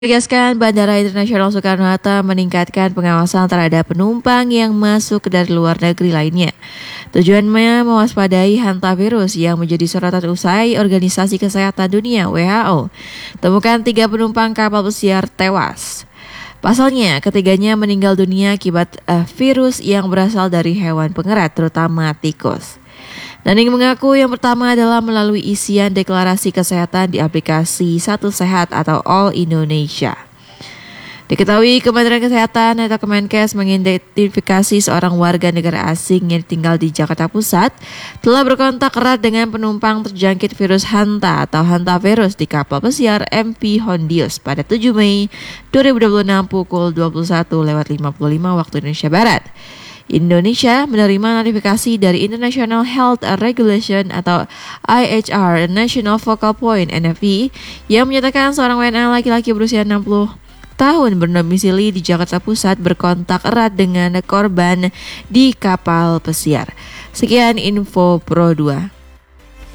Menegaskan Bandara Internasional Soekarno-Hatta meningkatkan pengawasan terhadap penumpang yang masuk dari luar negeri lainnya. Tujuannya mewaspadai hantavirus yang menjadi sorotan usai Organisasi Kesehatan Dunia (WHO) temukan 3 penumpang kapal pesiar tewas. Pasalnya, ketiganya meninggal dunia akibat virus yang berasal dari hewan pengerat, terutama tikus. Naning mengaku yang pertama adalah melalui isian deklarasi kesehatan di aplikasi Satu Sehat atau All Indonesia. Diketahui Kementerian Kesehatan atau Kemenkes mengidentifikasi seorang warga negara asing yang tinggal di Jakarta Pusat telah berkontak erat dengan penumpang terjangkit virus Hanta atau hantavirus di kapal pesiar MV Hondius pada 7 Mei 2026 pukul 21.55 waktu Indonesia Barat. Indonesia menerima notifikasi dari International Health Regulation atau IHR National Focal Point (NFP) yang menyatakan seorang WNA laki-laki berusia 60 tahun berdomisili di Jakarta Pusat berkontak erat dengan korban di kapal pesiar. Sekian info Pro 2.